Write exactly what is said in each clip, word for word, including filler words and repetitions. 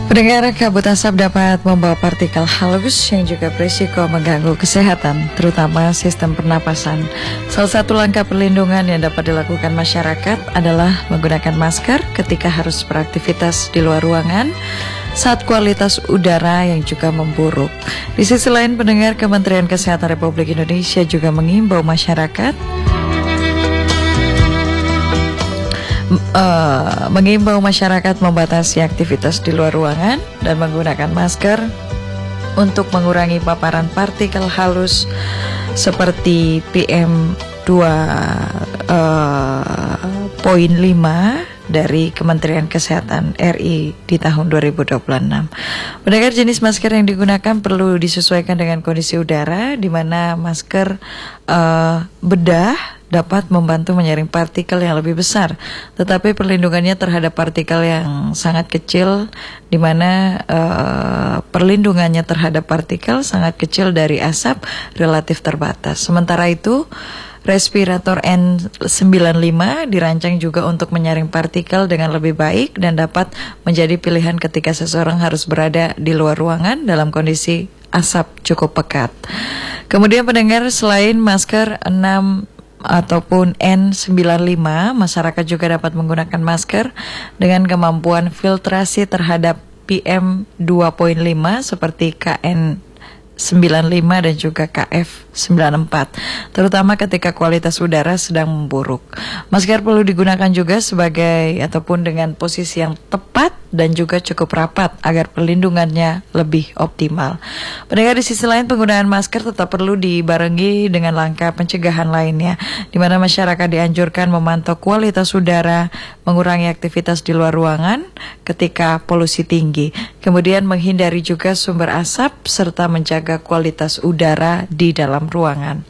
Pendengar, kabut asap dapat membawa partikel halus yang juga berisiko mengganggu kesehatan, terutama sistem pernapasan. Salah satu langkah perlindungan yang dapat dilakukan masyarakat adalah menggunakan masker ketika harus beraktivitas di luar ruangan saat kualitas udara yang juga memburuk. Di sisi lain, pendengar, Kementerian Kesehatan Republik Indonesia juga mengimbau masyarakat Uh, mengimbau masyarakat membatasi aktivitas di luar ruangan dan menggunakan masker untuk mengurangi paparan partikel halus seperti P M dua koma lima dari Kementerian Kesehatan R I di tahun dua ribu dua puluh enam. Pendengar, jenis masker yang digunakan perlu disesuaikan dengan kondisi udara, di mana masker uh, bedah dapat membantu menyaring partikel yang lebih besar, tetapi perlindungannya terhadap partikel yang sangat kecil, di mana uh, perlindungannya terhadap partikel sangat kecil dari asap relatif terbatas. Sementara itu, respirator N sembilan puluh lima dirancang juga untuk menyaring partikel dengan lebih baik dan dapat menjadi pilihan ketika seseorang harus berada di luar ruangan dalam kondisi asap cukup pekat. Kemudian pendengar, selain masker enam ataupun N sembilan puluh lima, masyarakat juga dapat menggunakan masker dengan kemampuan filtrasi terhadap P M dua koma lima seperti K N sembilan puluh lima dan juga K F sembilan puluh empat, terutama ketika kualitas udara sedang memburuk. Masker perlu digunakan juga sebagai ataupun dengan posisi yang tepat dan juga cukup rapat agar perlindungannya lebih optimal. Pendengar, di sisi lain, penggunaan masker tetap perlu dibarengi dengan langkah pencegahan lainnya, di mana masyarakat dianjurkan memantau kualitas udara, mengurangi aktivitas di luar ruangan ketika polusi tinggi, kemudian menghindari juga sumber asap serta menjaga kualitas udara di dalam ruangan.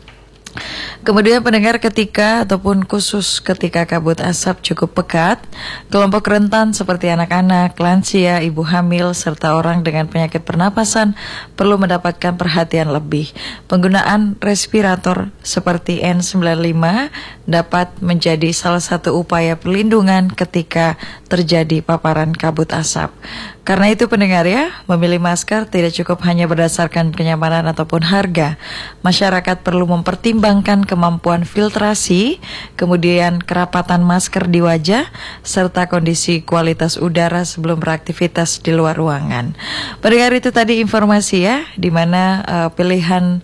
Kemudian pendengar, ketika ataupun khusus ketika kabut asap cukup pekat, kelompok rentan seperti anak-anak, lansia, ibu hamil, serta orang dengan penyakit pernapasan perlu mendapatkan perhatian lebih. Penggunaan respirator seperti N sembilan puluh lima dapat menjadi salah satu upaya perlindungan ketika terjadi paparan kabut asap. Karena itu pendengar ya, memilih masker tidak cukup hanya berdasarkan kenyamanan ataupun harga. Masyarakat perlu mempertimbangkan kemampuan filtrasi, kemudian kerapatan masker di wajah, serta kondisi kualitas udara sebelum beraktivitas di luar ruangan. Pendengar, itu tadi informasi ya, di mana uh, pilihan